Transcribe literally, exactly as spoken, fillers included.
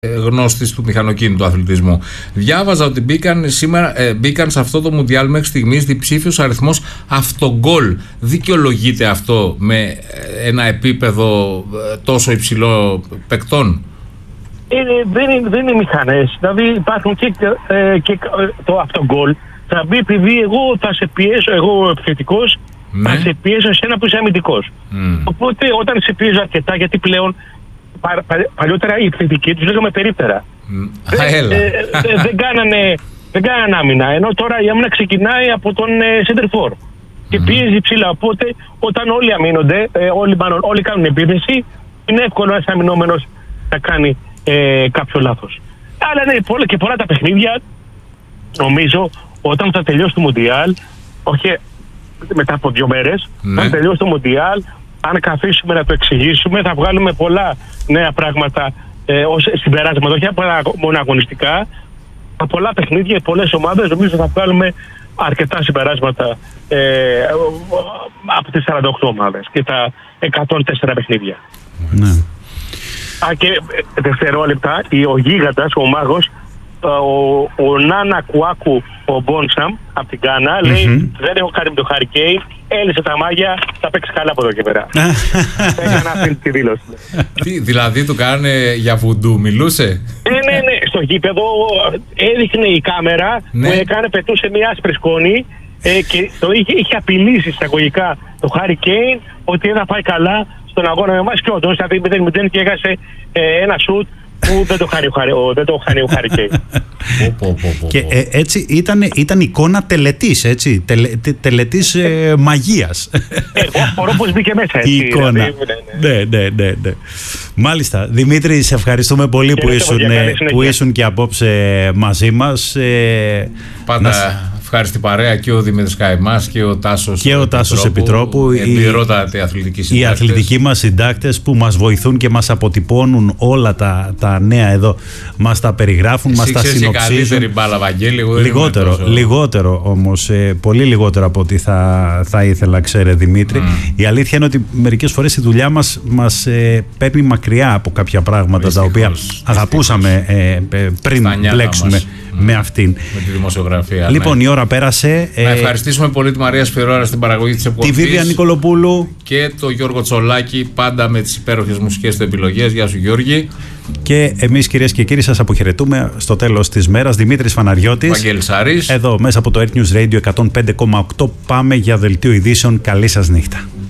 γνώστης του μηχανοκίνητου αθλητισμού. Διάβαζα ότι μπήκαν, σήμερα, ε, μπήκαν σε αυτό το Μουντιάλ μέχρι στιγμής διψήφιος αριθμός αυτογκόλ. Δικαιολογείται αυτό με ένα επίπεδο τόσο υψηλό παικτών? Ε, δεν, είναι, δεν είναι μηχανές. Δηλαδή υπάρχουν και, ε, και το αυτογκόλ. Θα μπει επειδή εγώ θα σε πιέσω, εγώ επιθετικός, ναι. θα σε πιέσω σε ένα που είσαι αμυντικός. Mm. Οπότε όταν σε πιέζω αρκετά, γιατί πλέον πα, πα, παλιότερα οι επιθετικοί τους λέγαμε περίπτερα. Mm. Δεν, ε, ε, ε, δεν, κάνανε, δεν κάνανε άμυνα, ενώ τώρα η άμυνα ξεκινάει από τον center for mm. και πιέζει ψηλά. Οπότε όταν όλοι αμήνονται, ε, όλοι, μάλλον, όλοι κάνουν επίθεση, είναι εύκολο ένας αμυνόμενος να κάνει ε, κάποιο λάθος. Αλλά ναι, πολλά, και πολλά τα παιχνίδια, νομίζω, όταν θα τελειώσει το Μουντιάλ, όχι μετά από δύο μέρες, ναι. όταν τελειώσει το Μουντιάλ, αν καθίσουμε να το εξηγήσουμε, θα βγάλουμε πολλά νέα πράγματα ε, ως συμπεράσματα, όχι μόνο αγωνιστικά. Από πολλά παιχνίδια, πολλές ομάδες, νομίζω θα βγάλουμε αρκετά συμπεράσματα ε, από τις σαράντα οκτώ ομάδες και τα εκατόν τέσσερα παιχνίδια. Ναι. Α, και δευτερόλεπτα, ο γίγαντας, ο μάγος, ο, ο Νάνα Κουάκου, ο Μπόνσαμ από την Γκάνα, mm-hmm. λέει: δεν έχω κάνει με το Harry Kane, έλυσε τα μάγια, θα παίξει καλά από εδώ και πέρα. Έκανα αυτή τη δήλωση. Τι, δηλαδή του κάνανε για βουντού, μιλούσε? Ναι, ναι, ναι. Στο γήπεδο έδειχνε η κάμερα ναι. που έκανε, πετούσε μια άσπρη σκόνη ε, και το είχε, είχε απειλήσει εισαγωγικά το Harry Kane ότι δεν θα πάει καλά στον αγώνα με εμάς, και όντως δηλαδή μηδέν μηδέν και έχασε ε, ένα σουτ που δεν το χάνει ο, δεν το χάνει ο Harry Kane. Και ε, έτσι ήταν, ήταν εικόνα τελετής, έτσι, τελε, τε, τελετής ε, μαγείας. Εγώ μπορώ πως μπήκε μέσα, έτσι. Η εικόνα. Δηλαδή, ναι, ναι, ναι, ναι, ναι. Μάλιστα. Δημήτρη, σε ευχαριστούμε πολύ που ήσουν, που ήσουν και απόψε μαζί μας. Ε, Πάντα να... ευχάριστη παρέα και ο Δημήτρης Καϊμάς και ο Τάσος και ο Τάσος Επιτρόπου, εμπειρότατοι αθλητικοί συντάκτες. Οι αθλητικοί μας συντάκτες που μας βοηθούν και μας αποτυπώνουν όλα τα, τα νέα εδώ, μας τα περιγράφουν, μας τα συνοψίζουν. Εσύ καλύτερη μπάλα, Βαγγέλη. Λιγότερο, λιγότερο όμως, ε, πολύ λιγότερο από ό,τι θα, θα ήθελα, ξέρε Δημήτρη. Mm. Η αλήθεια είναι ότι μερικές φορές η δουλειά μας μας ε, παίρνει μακριά από κάποια πράγματα δυστυχώς, τα οποία δυστυχώς. αγαπούσαμε ε, ε, πριν μπλέξουμε με αυτήν. Με τη δημοσιογραφία. Λοιπόν, ναι. η ώρα πέρασε. Να ευχαριστήσουμε πολύ τη Μαρία Σπυρώρα στην παραγωγή της εκπομπής. Τη Βίβια Νικολοπούλου. Και το Γιώργο Τσολάκη, πάντα με τις υπέροχες μουσικές του επιλογές. Γεια σου, Γιώργη. Και εμείς, κυρίες και κύριοι, σας αποχαιρετούμε στο τέλος της μέρας. Δημήτρης Φαναριώτης. Βαγγέλης Άρης. Εδώ μέσα από το Earth News Radio εκατόν πέντε κόμμα οκτώ. Πάμε για δελτίο ειδήσεων. Καλή σας νύχτα.